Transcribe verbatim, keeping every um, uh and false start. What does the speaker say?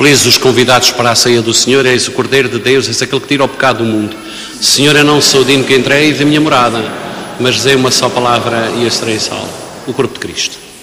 Felizes os convidados para a ceia do Senhor, eis o Cordeiro de Deus, eis aquele que tira o pecado do mundo. Senhor, eu não sou digno que entrei da minha morada, mas dizei uma só palavra e eu estarei salvo. O corpo de Cristo.